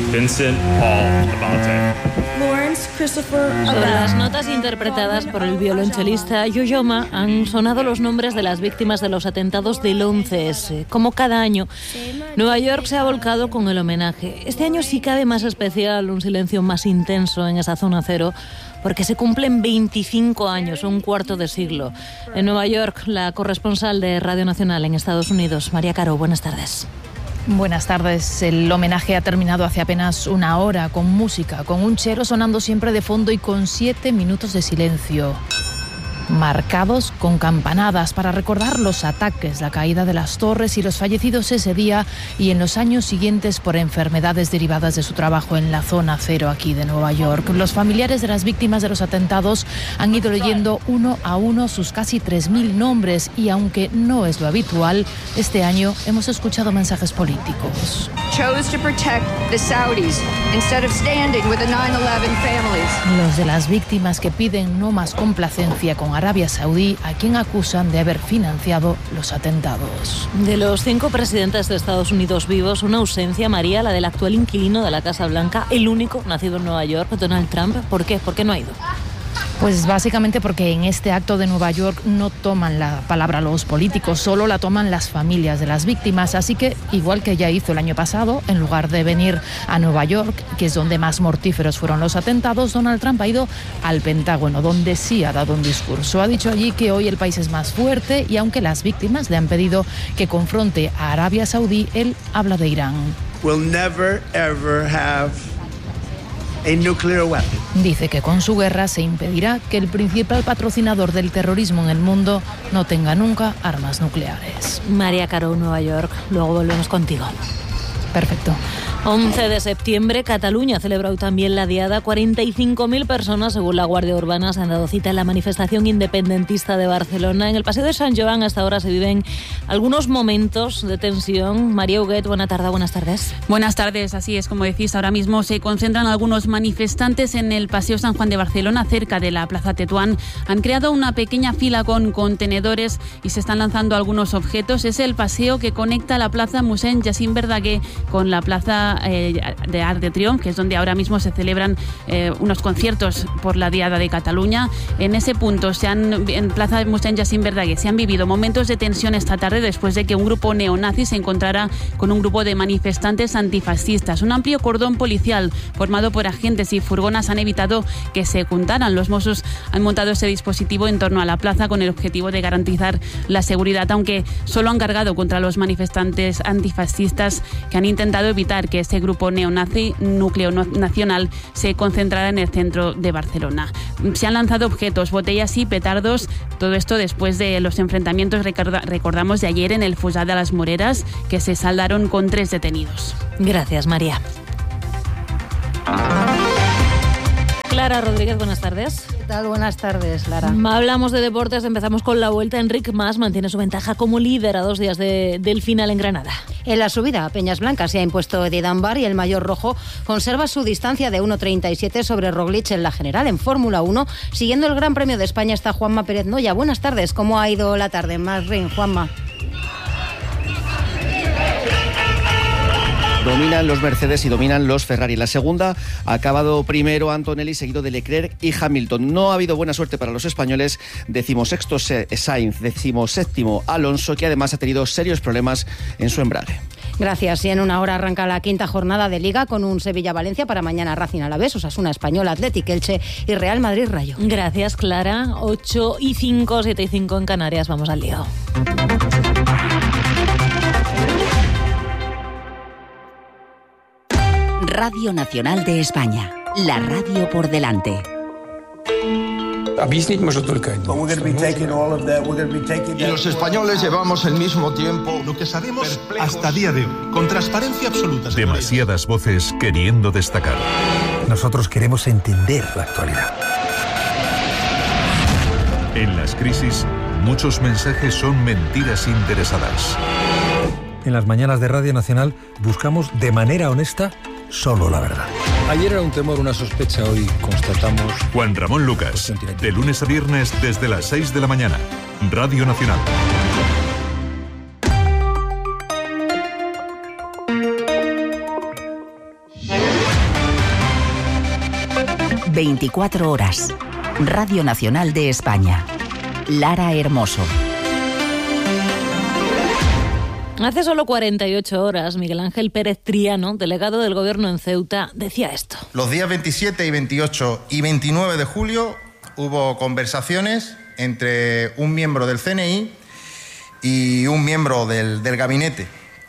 Vincent Paul Abate. Lawrence Christopher Sobre las notas interpretadas por el violonchelista Yo-Yo Ma han sonado los nombres de las víctimas de los atentados del 11S. Como cada año, Nueva York se ha volcado con el homenaje. Este año sí cabe más especial, un silencio más intenso en esa zona cero, porque se cumplen 25 años, un cuarto de siglo. En Nueva York, la corresponsal de Radio Nacional en Estados Unidos, María Caro, buenas tardes. Buenas tardes. El homenaje ha terminado hace apenas una hora, con música, con un chero sonando siempre de fondo y con 7 minutos de silencio, marcados con campanadas para recordar los ataques, la caída de las torres y los fallecidos ese día y en los años siguientes por enfermedades derivadas de su trabajo en la zona cero aquí de Nueva York. Los familiares de las víctimas de los atentados han ido leyendo uno a uno sus casi 3.000 nombres y aunque no es lo habitual, este año hemos escuchado mensajes políticos. Chose to protect the Saudis instead of standing with the 9/11 families. Los de las víctimas que piden no más complacencia con Arabia Saudí, a quien acusan de haber financiado los atentados. De los 5 presidentes de Estados Unidos vivos, una ausencia, María, la del actual inquilino de la Casa Blanca, el único nacido en Nueva York, Donald Trump. ¿Por qué? ¿Por qué no ha ido? Pues básicamente porque en este acto de Nueva York no toman la palabra los políticos, solo la toman las familias de las víctimas. Así que, igual que ya hizo el año pasado, en lugar de venir a Nueva York, que es donde más mortíferos fueron los atentados, Donald Trump ha ido al Pentágono, donde sí ha dado un discurso. Ha dicho allí que hoy el país es más fuerte y aunque las víctimas le han pedido que confronte a Arabia Saudí, él habla de Irán. We'll never, ever have a nuclear weapon. Dice que con su guerra se impedirá que el principal patrocinador del terrorismo en el mundo no tenga nunca armas nucleares. María Caro, Nueva York. Luego volvemos contigo. Perfecto. 11 de septiembre, Cataluña ha celebrado también la Diada. 45.000 personas, según la Guardia Urbana, se han dado cita en la manifestación independentista de Barcelona. En el Paseo de Sant Joan hasta ahora se viven algunos momentos de tensión. María Huguet, buenas tardes. Buenas tardes, así es, como decís, ahora mismo se concentran algunos manifestantes en el Paseo San Juan de Barcelona, cerca de la Plaza Tetuán. Han creado una pequeña fila con contenedores y se están lanzando algunos objetos. Es el paseo que conecta la Plaza Mossèn Jacint Verdaguer con la Plaza de Arc de Triomf, que es donde ahora mismo se celebran unos conciertos por la Diada de Cataluña. En ese punto, en Plaza Mossèn Jacint Verdaguer, se han vivido momentos de tensión esta tarde después de que un grupo neonazi se encontrara con un grupo de manifestantes antifascistas. Un amplio cordón policial formado por agentes y furgonas han evitado que se juntaran. Los Mossos han montado ese dispositivo en torno a la plaza con el objetivo de garantizar la seguridad, aunque solo han cargado contra los manifestantes antifascistas que han intentado evitar que ese grupo neonazi Núcleo Nacional se concentrará en el centro de Barcelona. Se han lanzado objetos, botellas y petardos, todo esto después de los enfrentamientos, recordamos, de ayer en el Fossat de las Moreras, que se saldaron con 3 detenidos. Gracias, María. Clara Rodríguez, buenas tardes. ¿Qué tal? Buenas tardes, Lara. Hablamos de deportes, empezamos con la Vuelta. Enric Mas mantiene su ventaja como líder a 2 días del final en Granada. En la subida a Peñas Blancas se ha impuesto Eddie Dunbar y el mayor rojo conserva su distancia de 1.37 sobre Roglic en la general. En Fórmula 1, siguiendo el Gran Premio de España, está Juanma Pérez Noya. Buenas tardes, ¿cómo ha ido la tarde? Más ring, Juanma. Dominan los Mercedes y dominan los Ferrari. La segunda ha acabado primero Antonelli, seguido de Leclerc y Hamilton. No ha habido buena suerte para los españoles. 16º Sainz, 17º Alonso, que además ha tenido serios problemas en su embrague. Gracias. Y en una hora arranca la 5ª jornada de Liga con un Sevilla-Valencia, para mañana Racing Alavés, Osasuna Español, Athletic Elche y Real Madrid Rayo. Gracias, Clara. 8:05, 7:05 en Canarias. Vamos al lío. Radio Nacional de España, la radio por delante. Y los españoles llevamos el mismo tiempo. Lo que sabemos hasta día de hoy, con transparencia absoluta. Demasiadas voces queriendo destacar. Nosotros queremos entender la actualidad. En las crisis, muchos mensajes son mentiras interesadas. En las mañanas de Radio Nacional buscamos de manera honesta solo la verdad. Ayer era un temor, una sospecha, hoy constatamos... Juan Ramón Lucas, de lunes a viernes desde las 6 de la mañana. Radio Nacional. 24 horas. Radio Nacional de España. Lara Hermoso. Hace solo 48 horas, Miguel Ángel Pérez Triano, delegado del Gobierno en Ceuta, decía esto. Los días 27 y 28 y 29 de julio hubo conversaciones entre un miembro del CNI y un miembro del gabinete.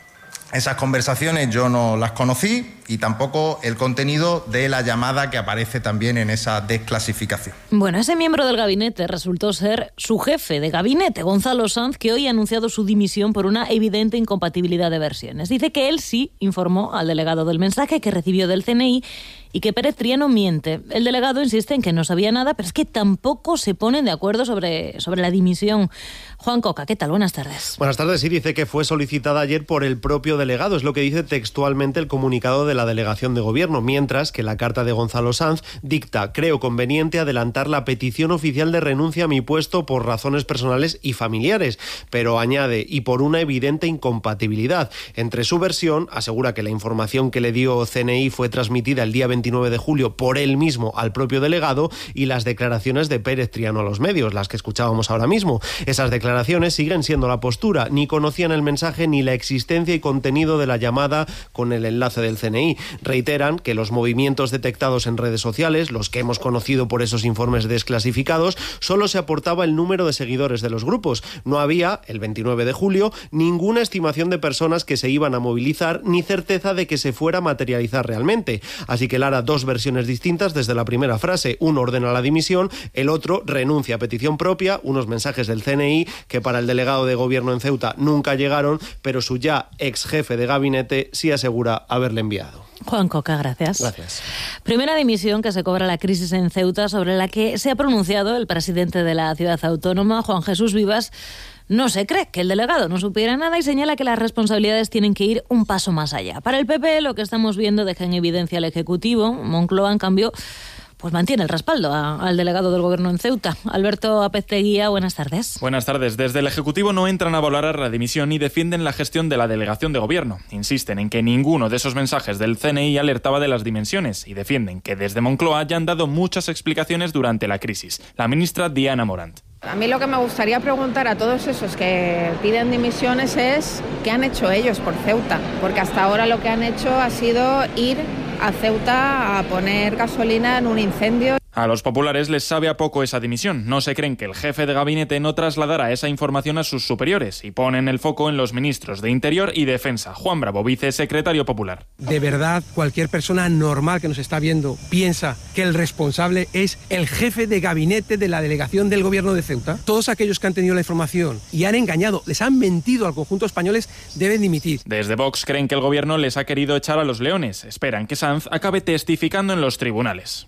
Esas conversaciones yo no las conocí y tampoco el contenido de la llamada que aparece también en esa desclasificación. Bueno, ese miembro del gabinete resultó ser su jefe de gabinete, Gonzalo Sanz, que hoy ha anunciado su dimisión por una evidente incompatibilidad de versiones. Dice que él sí informó al delegado del mensaje que recibió del CNI y que Pérez Triano miente. El delegado insiste en que no sabía nada, pero es que tampoco se ponen de acuerdo sobre la dimisión. Juan Coca, ¿qué tal? Buenas tardes. Buenas tardes. Sí, dice que fue solicitada ayer por el propio delegado. Es lo que dice textualmente el comunicado de la delegación de gobierno, mientras que la carta de Gonzalo Sanz dicta: creo conveniente adelantar la petición oficial de renuncia a mi puesto por razones personales y familiares, pero añade, y por una evidente incompatibilidad. Entre su versión, asegura que la información que le dio CNI fue transmitida el día 29 de julio por él mismo al propio delegado, y las declaraciones de Pérez Triano a los medios, las que escuchábamos ahora mismo. Esas declaraciones siguen siendo la postura. Ni conocían el mensaje ni la existencia y contenido de la llamada con el enlace del CNI. Reiteran que los movimientos detectados en redes sociales, los que hemos conocido por esos informes desclasificados, solo se aportaba el número de seguidores de los grupos. No había, el 29 de julio, ninguna estimación de personas que se iban a movilizar, ni certeza de que se fuera a materializar realmente. Así que Lara, dos versiones distintas desde la primera frase. Uno ordena la dimisión, el otro renuncia a petición propia, unos mensajes del CNI que para el delegado de gobierno en Ceuta nunca llegaron, pero su ya ex jefe de gabinete sí asegura haberle enviado. Juan Coca, gracias. Gracias. Primera dimisión que se cobra la crisis en Ceuta, sobre la que se ha pronunciado el presidente de la ciudad autónoma, Juan Jesús Vivas. No se cree que el delegado no supiera nada y señala que las responsabilidades tienen que ir un paso más allá. Para el PP, lo que estamos viendo deja en evidencia al Ejecutivo. Moncloa, en cambio, pues mantiene el respaldo al delegado del Gobierno en Ceuta. Alberto Apezteguía, buenas tardes. Buenas tardes. Desde el Ejecutivo no entran a valorar la dimisión y defienden la gestión de la delegación de Gobierno. Insisten en que ninguno de esos mensajes del CNI alertaba de las dimensiones y defienden que desde Moncloa ya han dado muchas explicaciones durante la crisis. La ministra Diana Morant. A mí lo que me gustaría preguntar a todos esos que piden dimisiones es ¿qué han hecho ellos por Ceuta? Porque hasta ahora lo que han hecho ha sido ir a Ceuta a poner gasolina en un incendio. A los populares les sabe a poco esa dimisión. No se creen que el jefe de gabinete no trasladara esa información a sus superiores y ponen el foco en los ministros de Interior y Defensa. Juan Bravo, vicesecretario popular. De verdad, cualquier persona normal que nos está viendo piensa que el responsable es el jefe de gabinete de la delegación del Gobierno de Ceuta. Todos aquellos que han tenido la información y han engañado, les han mentido al conjunto españoles, deben dimitir. Desde Vox creen que el Gobierno les ha querido echar a los leones. Esperan que Sanz acabe testificando en los tribunales.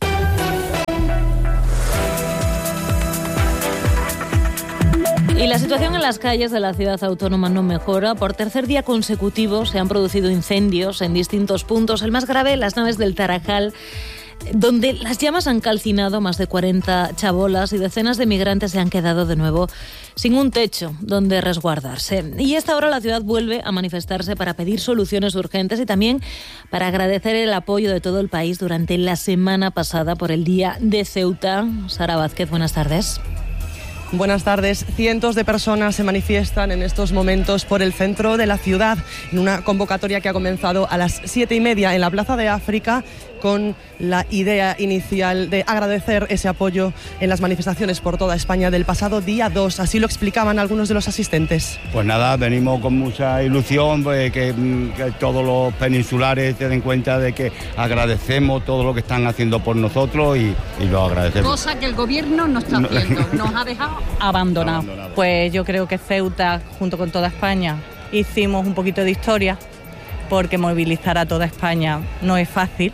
Y la situación en las calles de la ciudad autónoma no mejora. Por tercer día consecutivo se han producido incendios en distintos puntos. El más grave, las naves del Tarajal, donde las llamas han calcinado más de 40 chabolas y decenas de migrantes se han quedado de nuevo sin un techo donde resguardarse. Y a esta hora la ciudad vuelve a manifestarse para pedir soluciones urgentes y también para agradecer el apoyo de todo el país durante la semana pasada por el Día de Ceuta. Sara Vázquez, buenas tardes. Buenas tardes. Cientos de personas se manifiestan en estos momentos por el centro de la ciudad en una convocatoria que ha comenzado a las 7:30 en la Plaza de África, con la idea inicial de agradecer ese apoyo en las manifestaciones por toda España del pasado día 2. Así lo explicaban algunos de los asistentes. Pues nada, venimos con mucha ilusión, pues, que todos los peninsulares se den cuenta de que agradecemos todo lo que están haciendo por nosotros y lo agradecemos. Cosa que el gobierno no está haciendo, nos ha dejado abandonado. Pues yo creo que Ceuta, junto con toda España, hicimos un poquito de historia, porque movilizar a toda España no es fácil.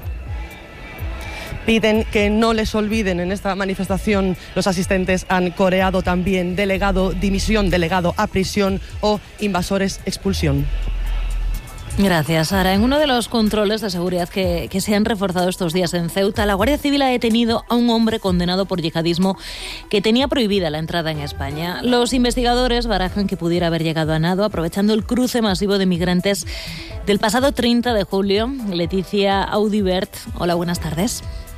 Piden que no les olviden. En esta manifestación los asistentes han coreado también delegado dimisión, delegado a prisión o invasores expulsión. Gracias, Sara. En uno de los controles de seguridad que se han reforzado estos días en Ceuta, la Guardia Civil ha detenido a un hombre condenado por yihadismo que tenía prohibida la entrada en España. Los investigadores barajan que pudiera haber llegado a nado aprovechando el cruce masivo de migrantes del pasado 30 de julio. Leticia Audibert, hola, buenas tardes.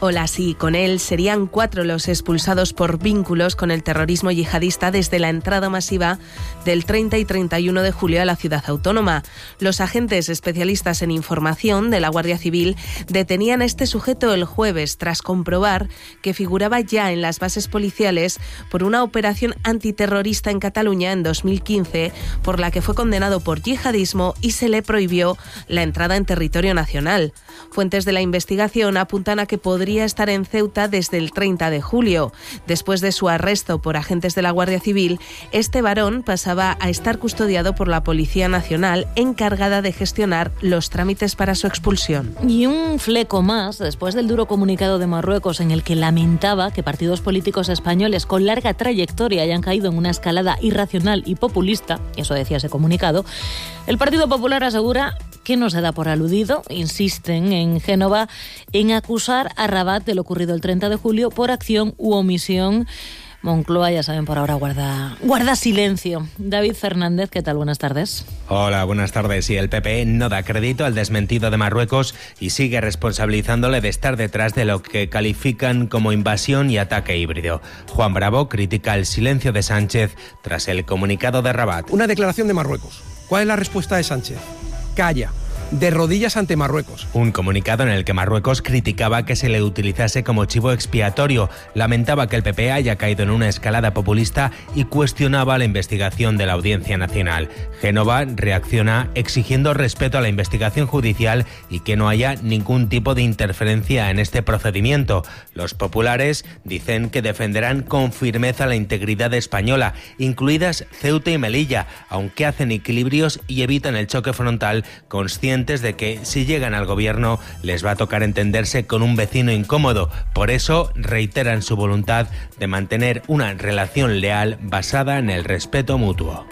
Hola, sí, con él serían 4 los expulsados por vínculos con el terrorismo yihadista desde la entrada masiva del 30 y 31 de julio a la ciudad autónoma. Los agentes especialistas en información de la Guardia Civil detenían a este sujeto el jueves tras comprobar que figuraba ya en las bases policiales por una operación antiterrorista en Cataluña en 2015, por la que fue condenado por yihadismo y se le prohibió la entrada en territorio nacional. Fuentes de la investigación apuntan a que podría estar en Ceuta desde el 30 de julio. Después de su arresto por agentes de la Guardia Civil, este varón pasaba a estar custodiado por la Policía Nacional, encargada de gestionar los trámites para su expulsión. Y un fleco más después del duro comunicado de Marruecos en el que lamentaba que partidos políticos españoles con larga trayectoria hayan caído en una escalada irracional y populista, eso decía ese comunicado. El Partido Popular asegura que no se da por aludido, insisten en Génova en acusar a Rabat de lo ocurrido el 30 de julio por acción u omisión. Moncloa, ya saben, por ahora guarda silencio. David Fernández, ¿qué tal? Buenas tardes. Hola, buenas tardes. Y el PP no da crédito al desmentido de Marruecos y sigue responsabilizándole de estar detrás de lo que califican como invasión y ataque híbrido. Juan Bravo critica el silencio de Sánchez tras el comunicado de Rabat. Una declaración de Marruecos. ¿Cuál es la respuesta de Sánchez? Calla. De rodillas ante Marruecos. Un comunicado en el que Marruecos criticaba que se le utilizase como chivo expiatorio, lamentaba que el PP haya caído en una escalada populista y cuestionaba la investigación de la Audiencia Nacional. Génova reacciona exigiendo respeto a la investigación judicial y que no haya ningún tipo de interferencia en este procedimiento. Los populares dicen que defenderán con firmeza la integridad española, incluidas Ceuta y Melilla, aunque hacen equilibrios y evitan el choque frontal, conscientes de que si llegan al gobierno les va a tocar entenderse con un vecino incómodo. Por eso reiteran su voluntad de mantener una relación leal basada en el respeto mutuo.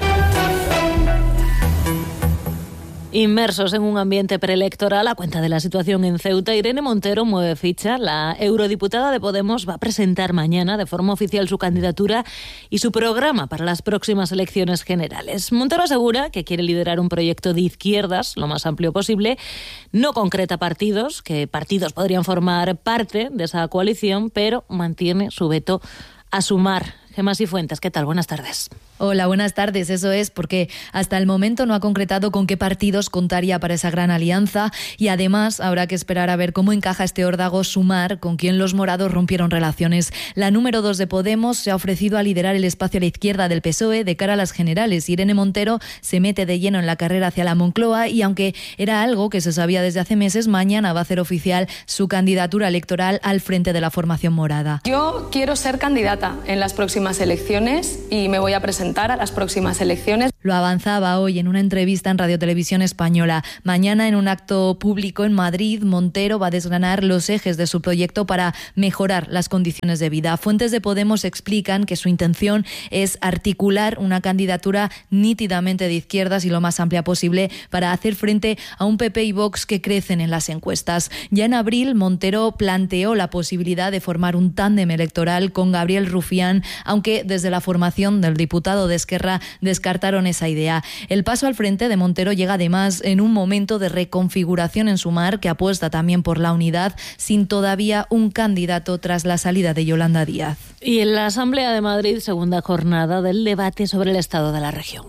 Inmersos en un ambiente preelectoral, a cuenta de la situación en Ceuta, Irene Montero mueve ficha. La eurodiputada de Podemos va a presentar mañana de forma oficial su candidatura y su programa para las próximas elecciones generales. Montero asegura que quiere liderar un proyecto de izquierdas lo más amplio posible. No concreta partidos, que partidos podrían formar parte de esa coalición, pero mantiene su veto a Sumar. Gemma Sifuentes, ¿qué tal? Buenas tardes. Hola, buenas tardes. Eso es porque hasta el momento no ha concretado con qué partidos contaría para esa gran alianza y además habrá que esperar a ver cómo encaja este órdago Sumar, con quien los morados rompieron relaciones. La número 2 de Podemos se ha ofrecido a liderar el espacio a la izquierda del PSOE de cara a las generales. Irene Montero se mete de lleno en la carrera hacia la Moncloa y aunque era algo que se sabía desde hace meses, mañana va a hacer oficial su candidatura electoral al frente de la formación morada. Yo quiero ser candidata en las próximas elecciones y me voy a presentar a las próximas elecciones. Lo avanzaba hoy en una entrevista en Radio Televisión Española. Mañana, en un acto público en Madrid, Montero va a desgranar los ejes de su proyecto para mejorar las condiciones de vida. Fuentes de Podemos explican que su intención es articular una candidatura nítidamente de izquierdas y lo más amplia posible para hacer frente a un PP y Vox que crecen en las encuestas. Ya en abril, Montero planteó la posibilidad de formar un tándem electoral con Gabriel Rufián, aunque desde la formación del diputado de Esquerra descartaron esa idea. El paso al frente de Montero llega además en un momento de reconfiguración en Sumar, que apuesta también por la unidad, sin todavía un candidato tras la salida de Yolanda Díaz. Y en la Asamblea de Madrid, segunda jornada del debate sobre el estado de la región.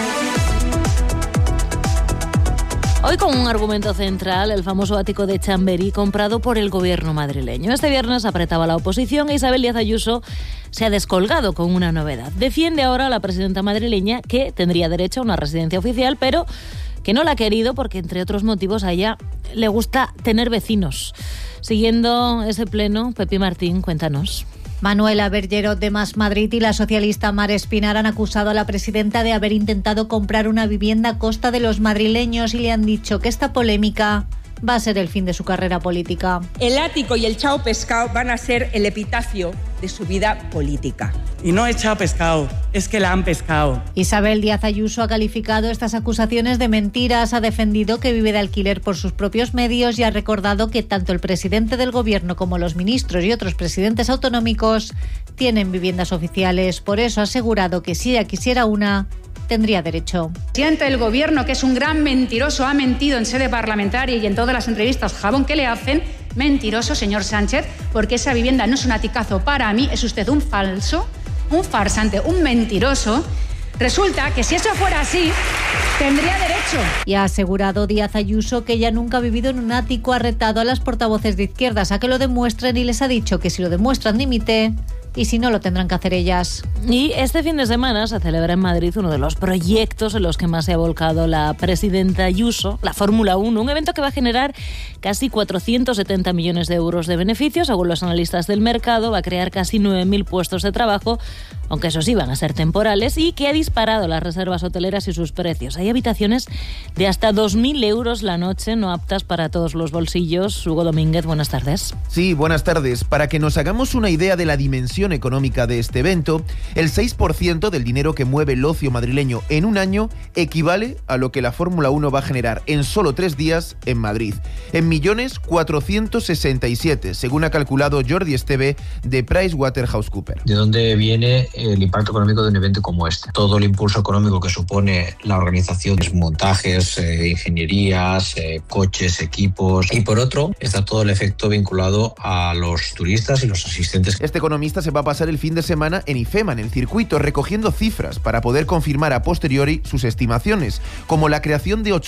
Hoy con un argumento central, el famoso ático de Chamberí comprado por el gobierno madrileño. Este viernes apretaba la oposición e Isabel Díaz Ayuso se ha descolgado con una novedad. Defiende ahora a la presidenta madrileña que tendría derecho a una residencia oficial, pero que no la ha querido porque, entre otros motivos, a ella le gusta tener vecinos. Siguiendo ese pleno, Pepi Martín, cuéntanos. Manuela Bergero de Más Madrid y la socialista Mar Espinar han acusado a la presidenta de haber intentado comprar una vivienda a costa de los madrileños y le han dicho que esta polémica va a ser el fin de su carrera política. El ático y el chao pescado van a ser el epitafio de su vida política. Y no es chao pescado, es que la han pescado. Isabel Díaz Ayuso ha calificado estas acusaciones de mentiras, ha defendido que vive de alquiler por sus propios medios y ha recordado que tanto el presidente del gobierno como los ministros y otros presidentes autonómicos tienen viviendas oficiales. Por eso ha asegurado que si ella quisiera una, tendría derecho. El presidente del Gobierno, que es un gran mentiroso, ha mentido en sede parlamentaria y en todas las entrevistas jabón que le hacen. Mentiroso, señor Sánchez, porque esa vivienda no es un aticazo para mí, es usted un falso, un farsante, un mentiroso. Resulta que si eso fuera así, tendría derecho. Y ha asegurado Díaz Ayuso que ella nunca ha vivido en un ático, ha retado a las portavoces de izquierdas a que lo demuestren y les ha dicho que si lo demuestran dimite y si no lo tendrán que hacer ellas. Y este fin de semana se celebra en Madrid uno de los proyectos en los que más se ha volcado la presidenta Ayuso, la Fórmula 1, un evento que va a generar casi 470 millones de euros de beneficios, según los analistas del mercado, va a crear casi 9.000 puestos de trabajo, aunque esos sí van a ser temporales, y que ha disparado las reservas hoteleras y sus precios. Hay habitaciones de hasta 2.000 euros la noche, no aptas para todos los bolsillos. Hugo Domínguez, buenas tardes. Sí, buenas tardes. Para que nos hagamos una idea de la dimensión económica de este evento, el 6% del dinero que mueve el ocio madrileño en un año equivale a lo que la Fórmula 1 va a generar en solo 3 días en Madrid. En 1.467.000, según ha calculado Jordi Esteve de PricewaterhouseCoopers. ¿De dónde viene el impacto económico de un evento como este? Todo el impulso económico que supone la organización, montajes, ingenierías, coches, equipos, y por otro está todo el efecto vinculado a los turistas y los asistentes. Este economista se va a pasar el fin de semana en IFEMA, en el circuito, recogiendo cifras para poder confirmar a posteriori sus estimaciones, como la creación de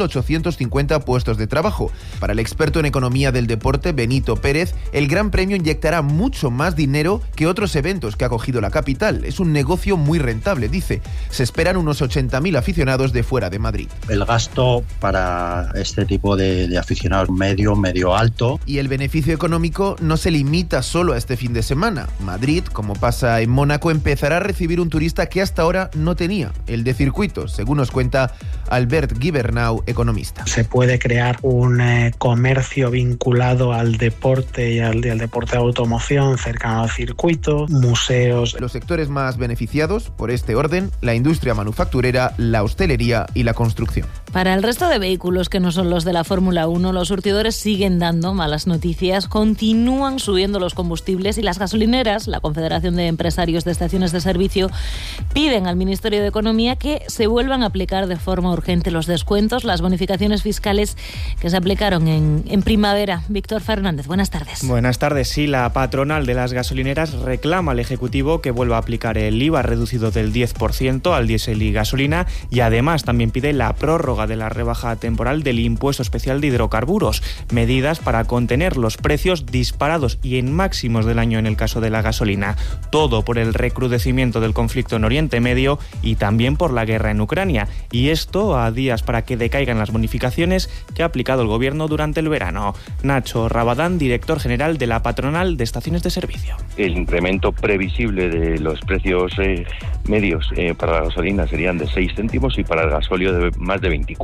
8.850 puestos de trabajo. Para el experto en economía del deporte, Benito Pérez, el Gran Premio inyectará mucho más dinero que otros eventos que ha acogido la capital. Es un negocio muy rentable, dice. Se esperan unos 80.000 aficionados de fuera de Madrid. El gasto para este tipo de aficionados medio alto. Y el beneficio económico no se limita solo a este fin de semana. Madrid, como pasa en Mónaco, empezará a recibir un turista que hasta ahora no tenía, el de circuitos, según nos cuenta Albert Gibernau, economista. Se puede crear un comercio vinculado al deporte y al deporte de automoción cercano al circuito, museos. Los sectores más beneficiados por este orden, la industria manufacturera, la hostelería y la construcción. Para el resto de vehículos que no son los de la Fórmula 1, los surtidores siguen dando malas noticias, continúan subiendo los combustibles y las gasolineras. La Confederación de Empresarios de Estaciones de Servicio piden al Ministerio de Economía que se vuelvan a aplicar de forma urgente los descuentos, las bonificaciones fiscales que se aplicaron en primavera. Víctor Fernández, buenas tardes. Buenas tardes. Sí, la patronal de las gasolineras reclama al Ejecutivo que vuelva a aplicar el IVA reducido del 10% al diésel y gasolina, y además también pide la prórroga de la rebaja temporal del impuesto especial de hidrocarburos, medidas para contener los precios disparados y en máximos del año en el caso de la gasolina. Todo por el recrudecimiento del conflicto en Oriente Medio y también por la guerra en Ucrania. Y esto a días para que decaigan las bonificaciones que ha aplicado el gobierno durante el verano. Nacho Rabadán, director general de la patronal de estaciones de servicio. El incremento previsible de los precios medios para la gasolina serían de 6 céntimos y para el gasóleo de más de 24.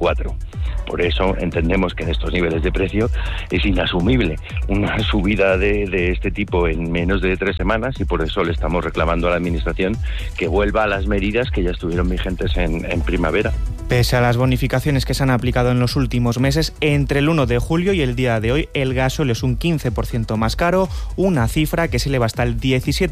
Por eso entendemos que en estos niveles de precio es inasumible una subida de este tipo en menos de 3 semanas, y por eso le estamos reclamando a la Administración que vuelva a las medidas que ya estuvieron vigentes en primavera. Pese a las bonificaciones que se han aplicado en los últimos meses, entre el 1 de julio y el día de hoy el gasóleo es un 15% más caro, una cifra que se eleva hasta el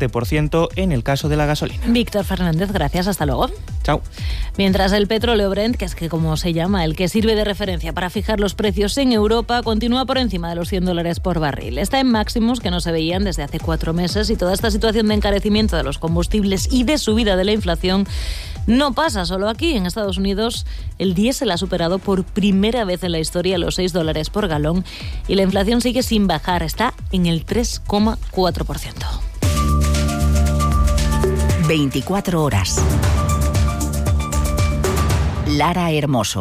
17% en el caso de la gasolina. Víctor Fernández, gracias, hasta luego. Chao. Mientras el petróleo Brent, que es que como se llama, el que sirve de referencia para fijar los precios en Europa, continúa por encima de los $100 por barril. Está en máximos que no se veían desde hace 4 meses, y toda esta situación de encarecimiento de los combustibles y de subida de la inflación no pasa solo aquí. En Estados Unidos el diésel ha superado por primera vez en la historia los $6 por galón y la inflación sigue sin bajar, está en el 3,4%. 24 horas. Lara Hermoso.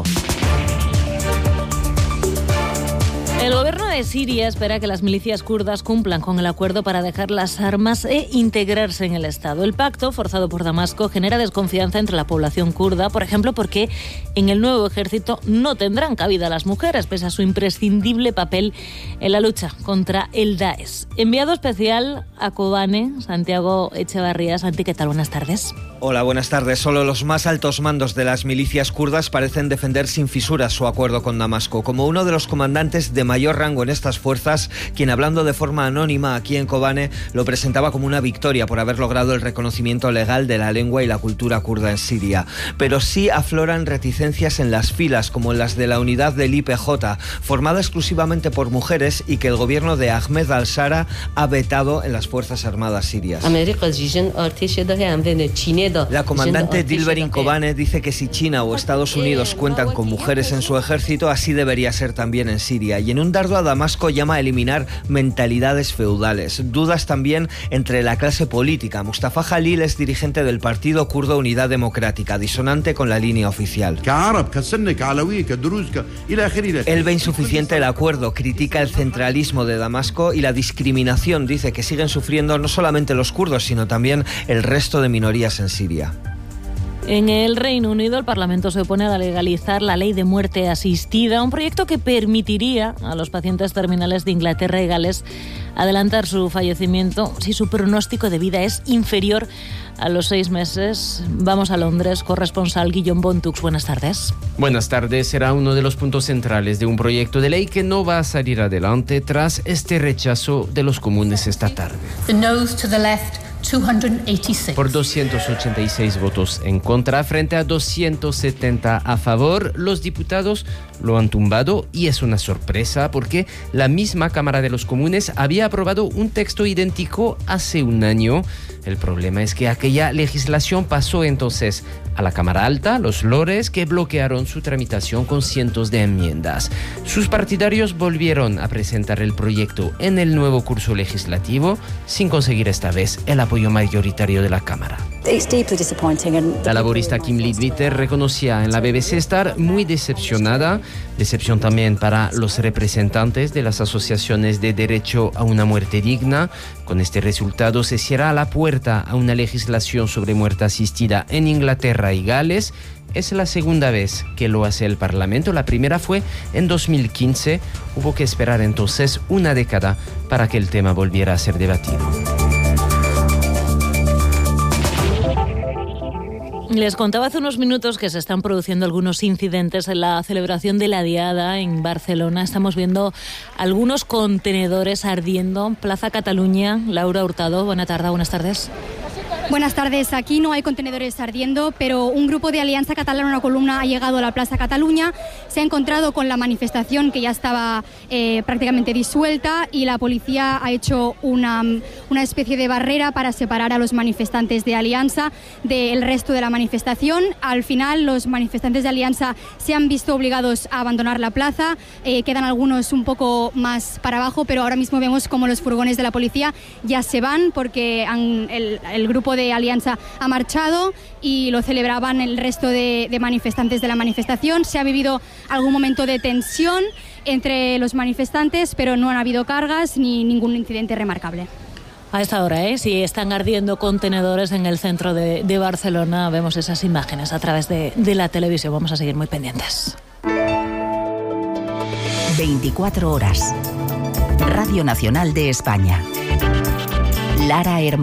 El gobierno de Siria espera que las milicias kurdas cumplan con el acuerdo para dejar las armas e integrarse en el Estado. El pacto, forzado por Damasco, genera desconfianza entre la población kurda, por ejemplo, porque en el nuevo ejército no tendrán cabida las mujeres, pese a su imprescindible papel en la lucha contra el Daesh. Enviado especial a Kobane, Santiago Echevarría. Santi, ¿qué tal? Buenas tardes. Hola, buenas tardes. Solo los más altos mandos de las milicias kurdas parecen defender sin fisuras su acuerdo con Damasco. Como uno de los comandantes de mayor rango en estas fuerzas, quien hablando de forma anónima aquí en Kobane lo presentaba como una victoria por haber logrado el reconocimiento legal de la lengua y la cultura kurda en Siria. Pero sí afloran reticencias en las filas, como en las de la unidad del IPJ, formada exclusivamente por mujeres y que el gobierno de Ahmed al-Shara ha vetado en las Fuerzas Armadas sirias. La comandante Dilberin Kobane dice que si China o Estados Unidos cuentan con mujeres en su ejército, así debería ser también en Siria. Y en un dardo a Damasco llama a eliminar mentalidades feudales. Dudas también entre la clase política. Mustafa Jalil es dirigente del partido kurdo Unidad Democrática, disonante con la línea oficial. Él ve insuficiente el acuerdo, critica el centralismo de Damasco y la discriminación. Dice que siguen sufriendo no solamente los kurdos, sino también el resto de minorías en Siria. En el Reino Unido, el Parlamento se opone a legalizar la ley de muerte asistida, un proyecto que permitiría a los pacientes terminales de Inglaterra y Gales adelantar su fallecimiento si su pronóstico de vida es inferior a los 6 meses. Vamos a Londres, corresponsal Guillaume Bontux. Buenas tardes. Buenas tardes. Será uno de los puntos centrales de un proyecto de ley que no va a salir adelante tras este rechazo de los comunes esta tarde. The noes to the left, 286. Por 286 votos en contra frente a 270 a favor, los diputados lo han tumbado y es una sorpresa porque la misma Cámara de los Comunes había aprobado un texto idéntico hace un año. El problema es que aquella legislación pasó entonces a la Cámara Alta, los Lores, que bloquearon su tramitación con cientos de enmiendas. Sus partidarios volvieron a presentar el proyecto en el nuevo curso legislativo sin conseguir esta vez el apoyo mayoritario de la Cámara. La laborista Kim Leadbitter reconocía en la BBC estar muy decepcionada. Decepción también para los representantes de las asociaciones de derecho a una muerte digna. Con este resultado se cierra la puerta a una legislación sobre muerte asistida en Inglaterra y Gales. Es la segunda vez que lo hace el Parlamento. La primera fue en 2015. Hubo que esperar entonces una década para que el tema volviera a ser debatido. Les contaba hace unos minutos que se están produciendo algunos incidentes en la celebración de la Diada en Barcelona. Estamos viendo algunos contenedores ardiendo. Plaza Cataluña, Laura Hurtado, buena tarde, buenas tardes. Buenas tardes. Aquí no hay contenedores ardiendo, pero un grupo de Alianza Catalana, una columna, ha llegado a la Plaza Cataluña, se ha encontrado con la manifestación que ya estaba prácticamente disuelta y la policía ha hecho una especie de barrera para separar a los manifestantes de Alianza del resto de la manifestación. Al final, los manifestantes de Alianza se han visto obligados a abandonar la plaza, quedan algunos un poco más para abajo, pero ahora mismo vemos como los furgones de la policía ya se van porque el grupo de Alianza ha marchado y lo celebraban el resto de manifestantes de la manifestación. Se ha vivido algún momento de tensión entre los manifestantes, pero no han habido cargas ni ningún incidente remarcable. A esta hora, sí están ardiendo contenedores en el centro de Barcelona. Vemos esas imágenes a través de la televisión. Vamos a seguir muy pendientes. 24 horas. Radio Nacional de España. Lara Hermosilla.